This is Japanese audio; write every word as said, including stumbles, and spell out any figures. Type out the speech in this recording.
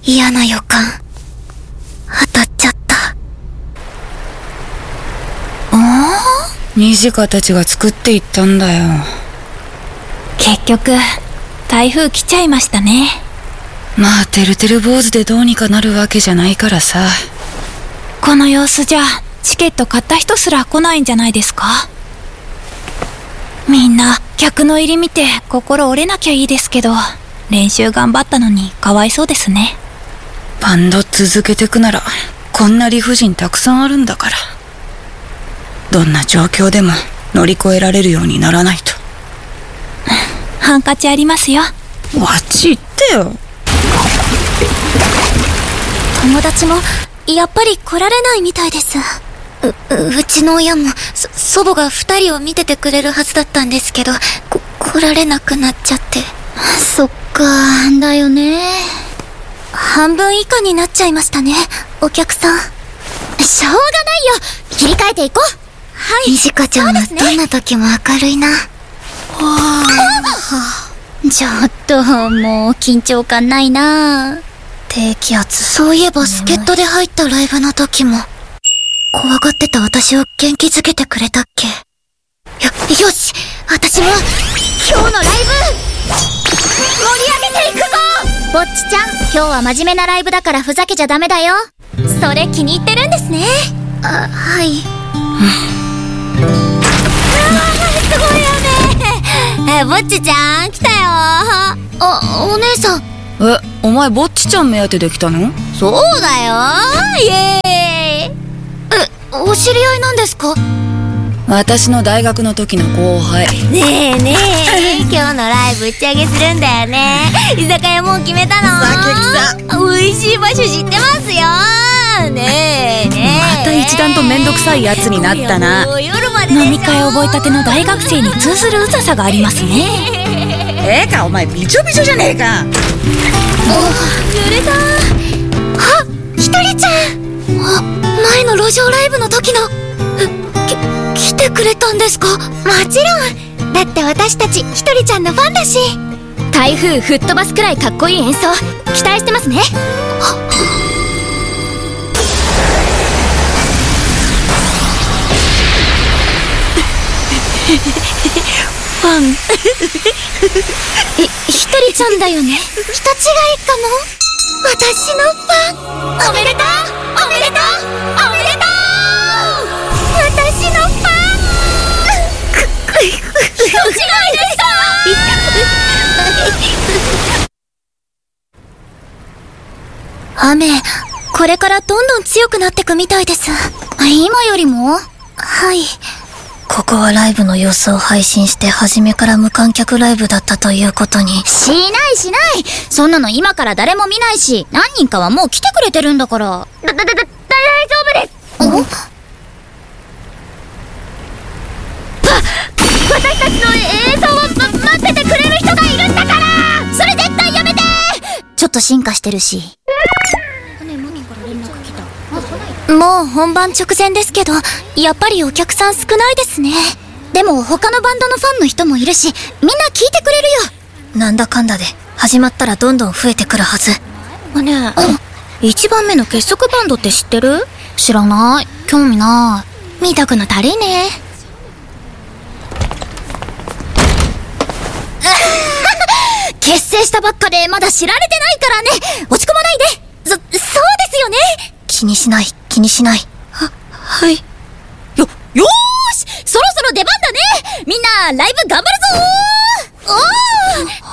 嫌な予感。当たっちゃった。 ああ？虹香たちが作っていったんだよ。 結局、台風来ちゃいましたね。 まあ、てるてる坊主でどうにかなるわけじゃないからさ。 この様子じゃ、チケット買った人すら来ないんじゃないですか？みんな、客の入り見て心折れなきゃいいですけど、練習頑張ったのにかわいそうですね。 バンド続けてくなら、こんな理不尽たくさんあるんだから。どんな状況でも乗り越えられるようにならないと。 ハンカチありますよ。 あっち行ってよ。 友達もやっぱり来られないみたいです。う、うちの親もそ祖母が二人を見ててくれるはずだったんですけど、こ来られなくなっちゃって。そっかー、だよね。半分以下になっちゃいましたね、お客さん。しょうがないよ、切り替えていこう。はい、虹香ちゃんはどんな時も明るいな。ちょっともう緊張感ないな。低気圧。そういえば助っ人で入ったライブの時も怖がってた私を元気づけてくれたっけ。よ、よし、私も今日のライブ盛り上げていくぞ。ぼっちちゃん、今日は真面目なライブだからふざけちゃダメだよ。それ気に入ってるんですね。あ、はい。すごい雨。え、ぼっちちゃん来たよ。あ、お姉さん。 え、お前ぼっちちゃん目当てで来たの？ そうだよ、イエーイ。え、お知り合いなんですか？ 私の大学の時の後輩。 ねえねえ、今日のライブ打ち上げするんだよね。居酒屋もう決めたの？ 酒草。 美味しい場所知ってますよ。ねえねえ、 また一段とめんどくさいやつになったな。 飲み会覚えたての大学生に通ずるうざさがありますね。 ええか、お前びちょびちょじゃねえか。 濡れた。あ、ひとりちゃん。あ、前の路上ライブの時の。き、来てくれたんですか？もちろん。だって私たちひとりちゃんのファンだし。台風吹っ飛ばすくらいかっこいい演奏期待してますね。ファンえ、ひとりちゃんだよね。人違いかも。私のファン。おめでとう、おめでとう、おめでとう。私のファン。人違いでした。雨、これからどんどん強くなってくみたいです。今よりも？はい。ここはライブの様子を配信して初めから無観客ライブだったということに。しないしない。そんなの今から誰も見ないし、何人かはもう来てくれてるんだから。だ、だ、だ、だ、大丈夫です。私たちの映像を、ま、待っててくれる人がいるんだから。それ絶対やめて。ちょっと進化してるし。もう本番直前ですけど、やっぱりお客さん少ないですね。でも他のバンドのファンの人もいるし、みんな聞いてくれるよ。なんだかんだで始まったらどんどん増えてくるはず。ねえ、いちばんめの結束バンドって知ってる？知らない。興味ない。見たくの足りねえ。結成したばっかでまだ知られてないからね。落ち込まないで。そ、そうですよね。気にしない、気にしない。は、はい。よ、よーし、そろそろ出番だね。みんなライブ頑張ろ